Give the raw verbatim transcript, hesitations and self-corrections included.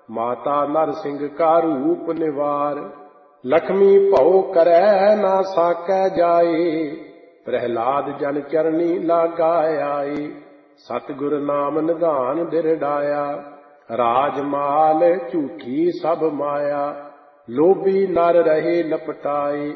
माता नर सिंह का रूप निवार। लक्ष्मी भौ करै ना साकै जाए, प्रहलाद जन चरनी लागाए आए। सतगुर नाम निधान दिरडाया, राज माल झूठी सब माया। लोभी नर रहे लपटाए,